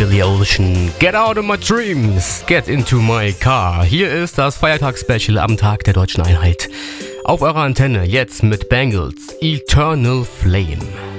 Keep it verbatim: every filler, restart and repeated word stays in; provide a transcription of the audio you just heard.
Billy Ocean. Get out of my dreams, get into my car. Hier ist das Feiertagsspecial am Tag der Deutschen Einheit. Auf eurer Antenne jetzt mit Bangles, Eternal Flame.